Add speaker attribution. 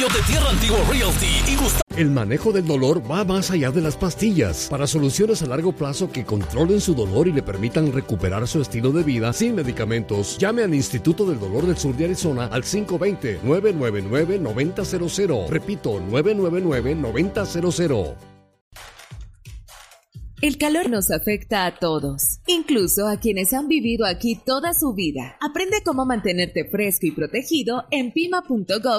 Speaker 1: De Tierra Antigua Realty y
Speaker 2: El manejo del dolor va más allá de las pastillas. Para soluciones a largo plazo que controlen su dolor y le permitan recuperar su estilo de vida sin medicamentos, llame al Instituto del Dolor del Sur de Arizona al 520-999-9000. Repito, 999-9000.
Speaker 3: El calor nos afecta a todos, incluso a quienes han vivido aquí toda su vida. Aprende cómo mantenerte fresco y protegido en pima.gov